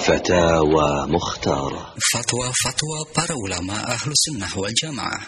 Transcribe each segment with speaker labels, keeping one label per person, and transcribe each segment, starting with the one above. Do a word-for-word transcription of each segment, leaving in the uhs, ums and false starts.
Speaker 1: فتاوى مختارة.
Speaker 2: فتوى فتوى para ulama أهل السنة والجماعة.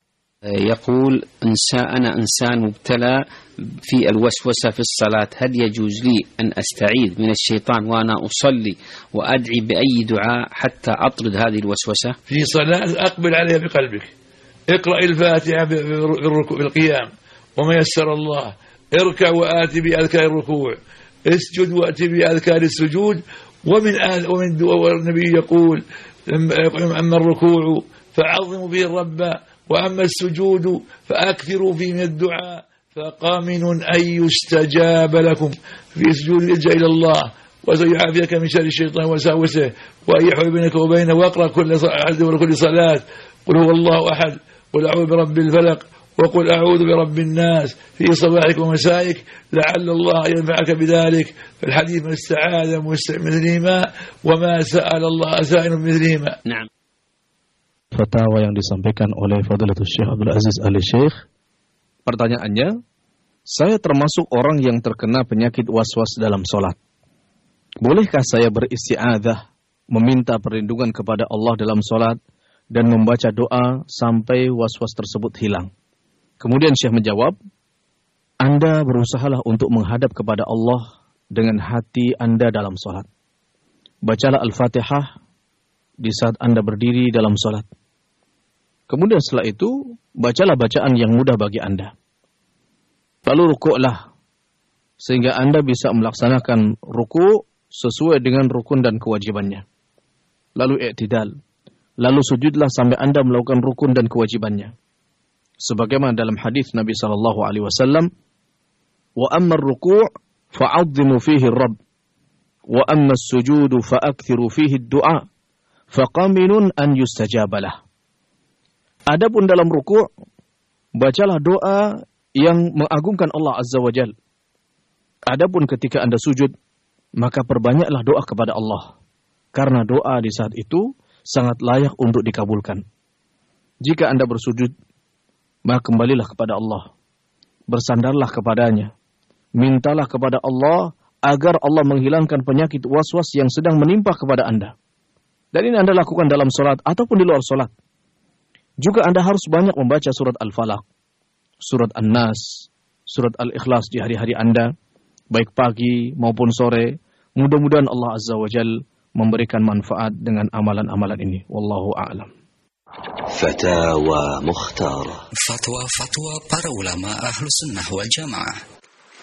Speaker 3: يقول إنسان أنا إنسان مبتلى في الوسوسة في الصلاة، هل يجوز لي أن أستعيذ من الشيطان وأنا أصلي وأدعي بأي دعاء حتى أطرد هذه الوسوسة؟
Speaker 4: في صلاة أقبل عليها بقلبك، اقرأ الفاتحة بالقيام وما يسر الله، اركع وآتي بأذكار الركوع، اسجد وآتي بأذكار السجود. ومن آل ومن دعاء النبي يقول أما الركوع فعظموا به الرب وأما السجود فأكثروا فيه من الدعاء فقامن أن يستجاب لكم. في سجود يلجأ إلى الله وسيعافيك من شر الشيطان وساوسه وأن يحول بينك وبينه. واقرأ كل كل صلاة قل هو الله أحد، قل أعوذ برب الفلق، وقل أعوذ برب الناس في صباحك ومسائك لعل الله ينفعك بذلك. في الحديث من استعاذ مثلهما وما سأل الله سائل مثلهما.
Speaker 3: نعم.
Speaker 5: Fatwa yang disampaikan oleh Fadilatul Syekh Abdul Aziz Ali Syekh. Pertanyaannya, saya termasuk orang yang terkena penyakit waswas dalam sholat. Bolehkah saya beristi'adzah, meminta perlindungan kepada Allah dalam sholat, dan membaca doa sampai waswas tersebut hilang? Kemudian Syekh menjawab, Anda berusahalah untuk menghadap kepada Allah dengan hati Anda dalam sholat. Bacalah Al-Fatihah di saat Anda berdiri dalam sholat. Kemudian setelah itu, bacalah bacaan yang mudah bagi Anda. Lalu rukuklah, sehingga Anda bisa melaksanakan rukuk sesuai dengan rukun dan kewajibannya. Lalu i'tidal, lalu sujudlah sampai Anda melakukan rukun dan kewajibannya. Sebagaimana dalam hadis Nabi sallallahu alaihi wasallam, wa amma ar-ruku' fa'azzimu fihi ar-rabb, wa amma as-sujudu fa'akthiru fihi ad-du'a, faqaminun an yustajabalah. Adapun dalam ruku', bacalah doa yang mengagungkan Allah Azza wa Jalla. Adapun ketika Anda sujud, maka perbanyaklah doa kepada Allah, karena doa di saat itu sangat layak untuk dikabulkan. Jika Anda bersujud, maka kembalilah kepada Allah, bersandarlah kepadanya, mintalah kepada Allah agar Allah menghilangkan penyakit waswas yang sedang menimpa kepada Anda. Dan ini Anda lakukan dalam sholat ataupun di luar sholat. Juga Anda harus banyak membaca surat Al-Falaq, surat An-Nas, surat Al-Ikhlas di hari-hari Anda, baik pagi maupun sore. Mudah-mudahan Allah Azza wa Jal memberikan manfaat dengan amalan-amalan ini. Wallahu a'lam.
Speaker 1: فتاوى مختارة.
Speaker 2: فتوى فتوى para ulama أهل السنة والجماعة.